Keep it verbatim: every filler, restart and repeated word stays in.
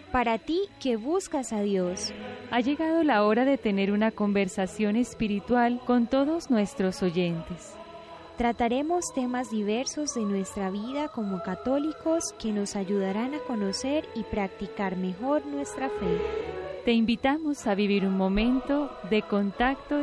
Para ti que buscas a Dios, ha llegado la hora de tener una conversación espiritual con todos nuestros oyentes. Trataremos temas diversos de nuestra vida como católicos que nos ayudarán a conocer y practicar mejor nuestra fe. Te invitamos a vivir un momento de contacto